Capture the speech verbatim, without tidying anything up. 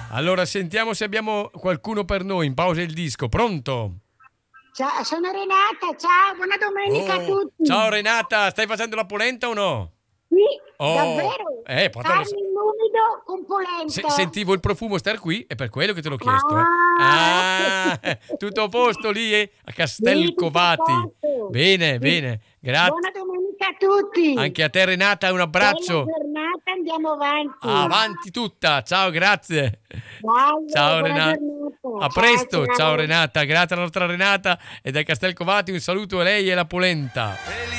Allora sentiamo se abbiamo qualcuno per noi in pausa il disco. Pronto? Ciao, sono Renata, ciao, buona domenica a Oh, tutti. ciao Renata, stai facendo la polenta o no? Sì, Oh, davvero, eh, potrebbe... carne in umido con Se- polenta. sentivo il profumo star qui, è per quello che te l'ho chiesto, eh. Ah, Ah, tutto a posto lì, eh? A sì, tutto a Castelcovati. posto. Bene, bene, Buona grazie. domenica a tutti. Anche a te Renata, un Bella abbraccio. giornata, andiamo avanti. Avanti tutta, ciao, grazie. Dai, Ciao buona Renata. giornata. A Ciao, presto, ciao ciao. Renata, grazie alla nostra Renata e da Castelcovati un saluto a lei e alla polenta.